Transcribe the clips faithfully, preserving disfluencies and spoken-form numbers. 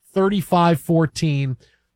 thirty-five fourteen.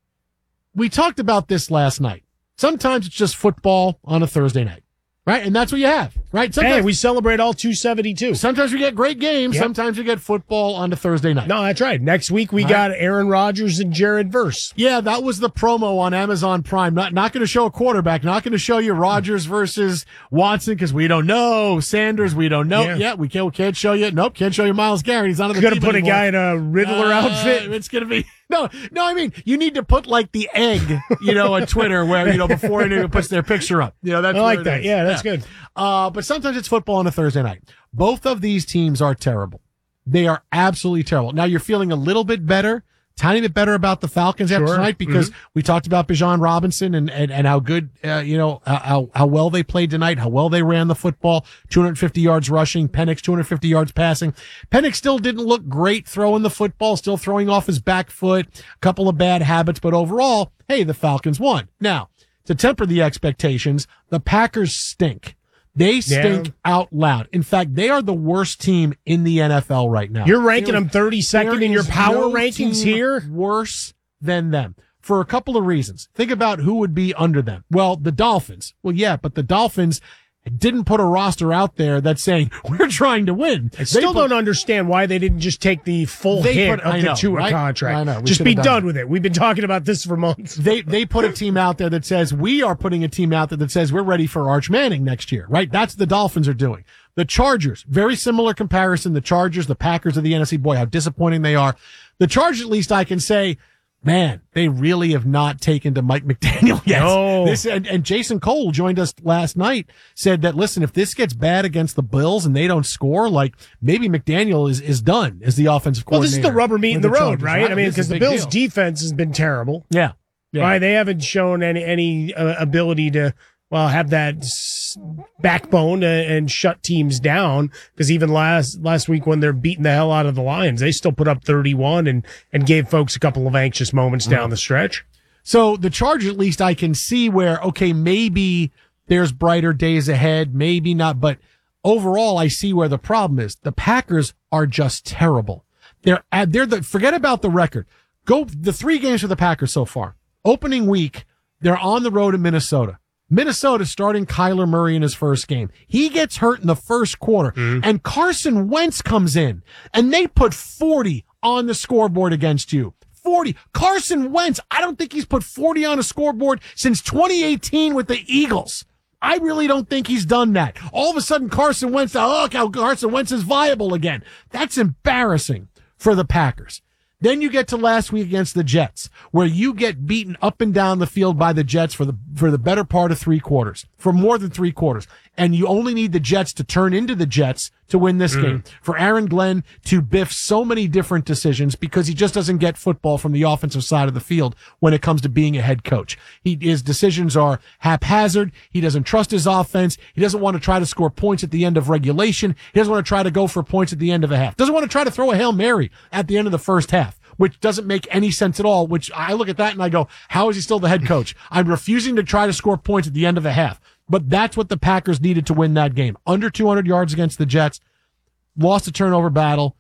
We talked about this last night. Sometimes it's just football on a Thursday night, right? And that's what you have, right? Sometimes, hey, we celebrate all two seventy-two. Sometimes we get great games. Yep. Sometimes we get football on a Thursday night. No, that's right. Next week we right. got Aaron Rodgers and Jared Verse. Yeah, that was the promo on Amazon Prime. Not not going to show a quarterback. Not going to show you Rodgers versus Watson because we don't know. Sanders, we don't know. Yeah, yeah we can't, can't show you. Nope, can't show you Myles Garrett. He's not on the Going team to put anymore. a guy in a Riddler uh, outfit. It's going to be no, no. I mean, you need to put like the egg, you know, on Twitter where you know before anyone puts their picture up. You know, that's I like it that. is. Yeah, that's yeah. good. Uh, but sometimes it's football on a Thursday night. Both of these teams are terrible. They are absolutely terrible. Now you're feeling a little bit better, tiny bit better about the Falcons Sure. after tonight because mm-hmm. we talked about Bijan Robinson and, and, and how good, uh, you know, how, how well they played tonight, how well they ran the football, two hundred fifty yards rushing, Penix two hundred fifty yards passing. Penix still didn't look great throwing the football, still throwing off his back foot, a couple of bad habits, but overall, hey, the Falcons won. Now, to temper the expectations, the Packers stink. They stink yeah. out loud. In fact, they are the worst team in the N F L right now. You're ranking there, them thirty-second in your power no rankings here? Worse than them. For a couple of reasons. Think about who would be under them. Well, the Dolphins. Well, yeah, but the Dolphins didn't put a roster out there that's saying, we're trying to win. I still put, don't understand why they didn't just take the full hit put, of I the know, Tua right? contract. I know. We just be done done with it. We've been talking about this for months. They they put a team out there that says, we are putting a team out there that says we're ready for Arch Manning next year, right? That's what the Dolphins are doing. The Chargers, very similar comparison. The Chargers, the Packers of the N F C. Boy, how disappointing they are. The Chargers, at least I can say, man, they really have not taken to Mike McDaniel yet. No. This, and, and Jason Cole joined us last night, said that, listen, if this gets bad against the Bills and they don't score, like, maybe McDaniel is, is done as the offensive coordinator. Well, this is the rubber meeting the, the road, Chargers, right? right? I mean, because the Bills' deal. defense has been terrible. Yeah. yeah. Right? They haven't shown any, any uh, ability to, well, have that s- backbone to, and shut teams down. Because even last last week when they're beating the hell out of the Lions, they still put up thirty-one and, and gave folks a couple of anxious moments down mm. the stretch. So the Chargers, at least I can see where, okay, maybe there's brighter days ahead, maybe not. But overall, I see where the problem is. The Packers are just terrible. They're they're the forget about the record. Go the three games for the Packers so far. Opening week, they're on the road in Minnesota. Minnesota starting Kyler Murray in his first game. He gets hurt in the first quarter, mm. and Carson Wentz comes in, and they put forty on the scoreboard against you. forty. Carson Wentz, I don't think he's put forty on a scoreboard since twenty eighteen with the Eagles. I really don't think he's done that. All of a sudden, Carson Wentz, oh, look how Carson Wentz is viable again. That's embarrassing for the Packers. Then you get to last week against the Jets, where you get beaten up and down the field by the Jets for the for the better part of three quarters, for more than three quarters. And you only need the Jets to turn into the Jets to win this mm. game. For Aaron Glenn to biff so many different decisions because he just doesn't get football from the offensive side of the field when it comes to being a head coach. He, his decisions are haphazard. He doesn't trust his offense. He doesn't want to try to score points at the end of regulation. He doesn't want to try to go for points at the end of a half. Doesn't want to try to throw a Hail Mary at the end of the first half, which doesn't make any sense at all, which I look at that and I go, how is he still the head coach? I'm refusing to try to score points at the end of a half. But that's what the Packers needed to win that game. Under two hundred yards against the Jets, lost a turnover battle,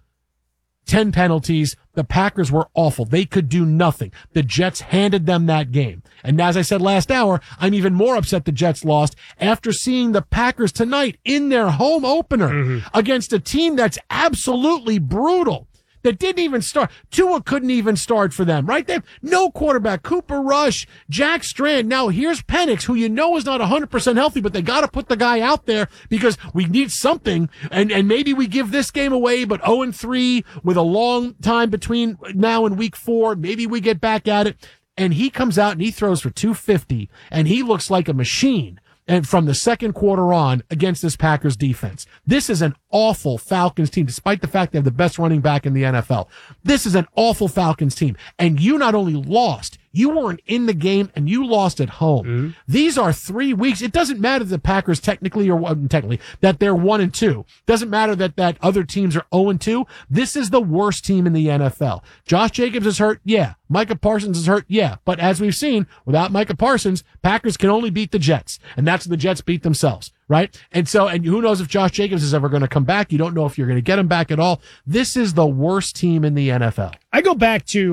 ten penalties. The Packers were awful. They could do nothing. The Jets handed them that game. And as I said last hour, I'm even more upset the Jets lost after seeing the Packers tonight in their home opener mm-hmm. against a team that's absolutely brutal. That didn't even start. Tua couldn't even start for them, right? They have no quarterback. Cooper Rush, Jack Strand. Now here's Penix, who you know is not one hundred percent healthy, but they got to put the guy out there because we need something. And, and maybe we give this game away, but oh and three with a long time between now and week four. Maybe we get back at it. And he comes out and he throws for two fifty and he looks like a machine. And from the second quarter on against this Packers defense. This is an awful Falcons team, despite the fact they have the best running back in the N F L. This is an awful Falcons team. And you not only lost, you weren't in the game and you lost at home. Mm-hmm. These are three weeks. It doesn't matter that the Packers technically or well, technically that they're one and two. Doesn't matter that, that other teams are oh and two. This is the worst team in the N F L. Josh Jacobs is hurt. Yeah. Micah Parsons is hurt. Yeah. But as we've seen, without Micah Parsons, Packers can only beat the Jets. And that's what the Jets beat themselves. Right? And so, and who knows if Josh Jacobs is ever going to come back. You don't know if you're going to get him back at all. This is the worst team in the N F L. I go back to